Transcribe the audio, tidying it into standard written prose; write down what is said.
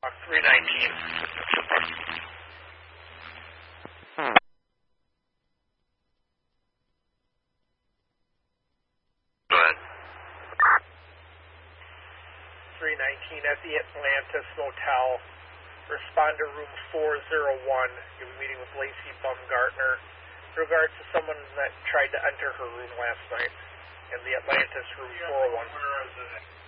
319. Go ahead. 319 at the Atlantis Motel. Respond to room 401. You'll be meeting with Lacey Baumgartner in regards to someone that tried to enter her room last night in the Atlantis room 401. Where is it?